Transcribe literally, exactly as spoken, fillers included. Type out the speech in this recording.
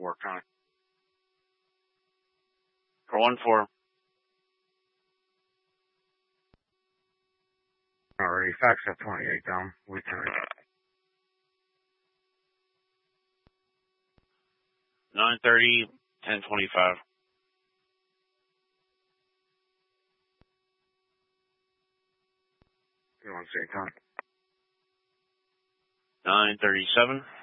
four, Connor. For one four. Alrighty, fax at twenty-eight down. We turn. nine thirty, ten twenty-five. You want to say time? nine thirty-seven.